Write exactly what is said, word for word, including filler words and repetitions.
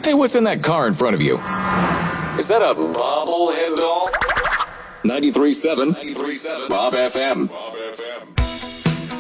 Hey, what's in that car in front of you? Is that a bobblehead doll? ninety-three point seven Bob F M. Bob F M.